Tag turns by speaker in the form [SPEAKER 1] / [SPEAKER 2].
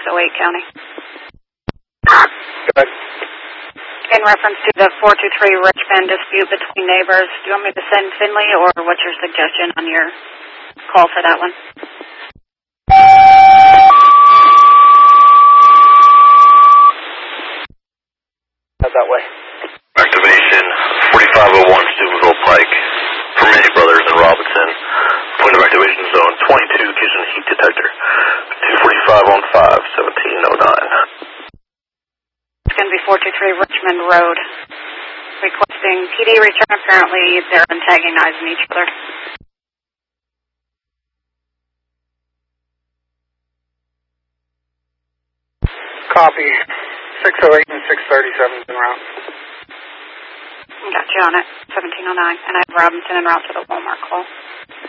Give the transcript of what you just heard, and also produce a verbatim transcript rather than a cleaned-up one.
[SPEAKER 1] oh eight County.
[SPEAKER 2] Good.
[SPEAKER 1] In reference to the four two three Richmond dispute between neighbors, do you want me to send Finley, or what's your suggestion on your call for that one?
[SPEAKER 2] Head that way.
[SPEAKER 3] Activation forty-five oh one Steubenville Pike for Manny Brothers and Robinson. Point of activation zone twenty-two, Houston heat detector. two forty-five on five, seventeen oh nine.
[SPEAKER 1] It's going to be four two three Richmond Road. Requesting P D return. Apparently they're antagonizing each other.
[SPEAKER 2] Copy. six oh eight and six thirty-seven en route.
[SPEAKER 1] Got you on it. seventeen oh nine. And I have Robinson en route to the Walmart call.